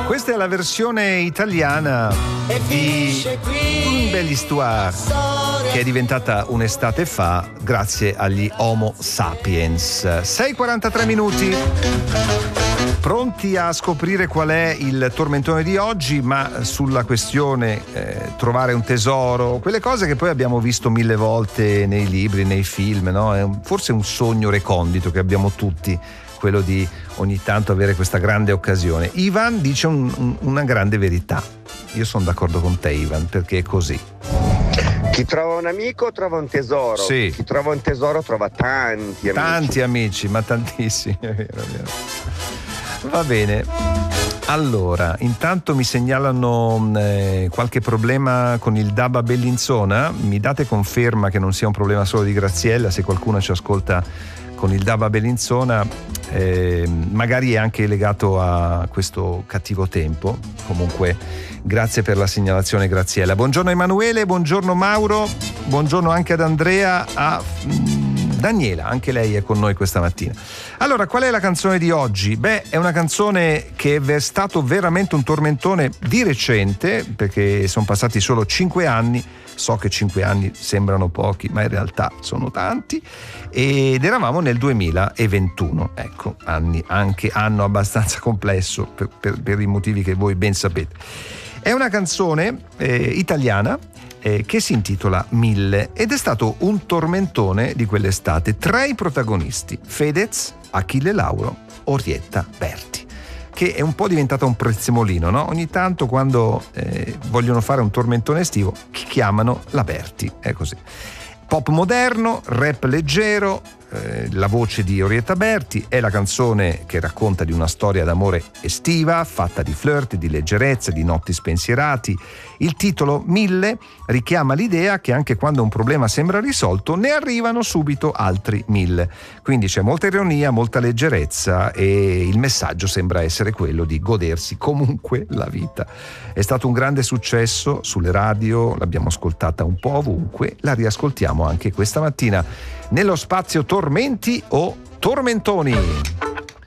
Questa è la versione italiana di Une belle histoire, che è diventata un'estate fa grazie agli Homo sapiens. 6:43 minuti. Pronti a scoprire qual è il tormentone di oggi, ma sulla questione trovare un tesoro, quelle cose che poi abbiamo visto mille volte nei libri, nei film, no? È forse un sogno recondito che abbiamo tutti, quello di ogni tanto avere questa grande occasione. Ivan dice una grande verità. Io sono d'accordo con te, Ivan, perché è così. Chi trova un amico trova un tesoro. Sì. Chi trova un tesoro trova tanti amici. Tanti amici, ma tantissimi, è vero, è vero. Va bene. Allora, intanto mi segnalano qualche problema con il DAB a Bellinzona. Mi date conferma che non sia un problema solo di Graziella? Se qualcuno ci ascolta con il DAB a Bellinzona, magari è anche legato a questo cattivo tempo. Comunque, grazie per la segnalazione, Graziella. Buongiorno Emanuele, buongiorno Mauro, buongiorno anche ad Andrea, a Daniela, anche lei è con noi questa mattina. Allora, qual è la canzone di oggi? Beh, è una canzone che è stato veramente un tormentone di recente, perché sono passati solo 5 anni. So che 5 anni sembrano pochi, ma in realtà sono tanti, ed eravamo nel 2021. Ecco, anno abbastanza complesso per i motivi che voi ben sapete. È una canzone italiana che si intitola 1000 ed è stato un tormentone di quell'estate. Tra i protagonisti: Fedez, Achille Lauro, Orietta Berti, che è un po' diventata un prezzemolino, no? Ogni tanto quando vogliono fare un tormentone estivo chiamano la Berti, è così. Pop moderno, rap leggero, la voce di Orietta Berti, è la canzone che racconta di una storia d'amore estiva, fatta di flirt, di leggerezza, di notti spensierati. Il titolo 1000 richiama l'idea che anche quando un problema sembra risolto ne arrivano subito altri 1000. Quindi c'è molta ironia, molta leggerezza e il messaggio sembra essere quello di godersi comunque la vita. È stato un grande successo sulle radio, l'abbiamo ascoltata un po' ovunque, la riascoltiamo anche questa mattina nello spazio Tormenti o Tormentoni.